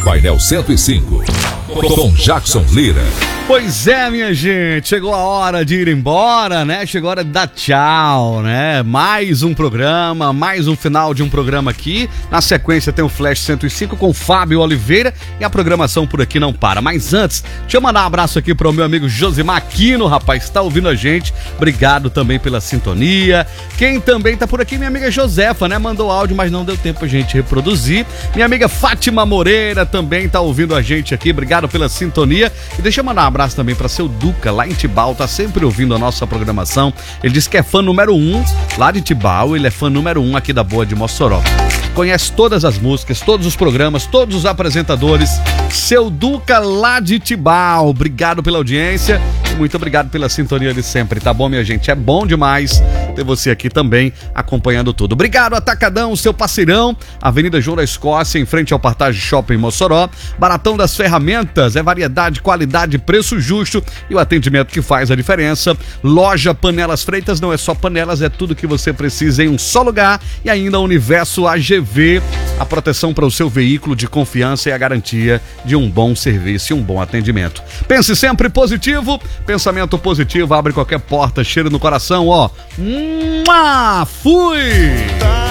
Painel 105, com Jackson Lira. Pois é, minha gente, chegou a hora de ir embora, né? Chegou a hora de dar tchau, né? Mais um programa, mais um final de um programa aqui. Na sequência tem o Flash 105 com Fábio Oliveira e a programação por aqui não para. Mas antes, deixa eu mandar um abraço aqui para o meu amigo Josimar Aquino, rapaz, tá ouvindo a gente. Obrigado também pela sintonia. Quem também tá por aqui, minha amiga Josefa, né? Mandou áudio, mas não deu tempo a gente reproduzir. Minha amiga Fátima Moreira também tá ouvindo a gente aqui. Obrigado pela sintonia. E deixa eu mandar um abraço também para seu Duca, lá em Tibau, tá sempre ouvindo a nossa programação. Ele diz que é fã número 1 lá de Tibau, ele é fã número 1 aqui da Boa de Mossoró. Conhece todas as músicas, todos os programas, todos os apresentadores. Seu Duca, lá de Tibau, obrigado pela audiência e muito obrigado pela sintonia de sempre, tá bom, minha gente? É bom demais ter você aqui também acompanhando tudo. Obrigado, Atacadão, seu parceirão, Avenida João da Escócia, em frente ao Partage Shopping Mossoró. Baratão das Ferramentas, é variedade, qualidade, preço justo e o atendimento que faz a diferença. Loja Panelas Freitas, não é só panelas, é tudo que você precisa em um só lugar. E ainda Universo AGV, a proteção para o seu veículo de confiança e a garantia de um bom serviço e um bom atendimento. Pense sempre positivo, pensamento positivo abre qualquer porta, cheiro no coração, ó. Fui!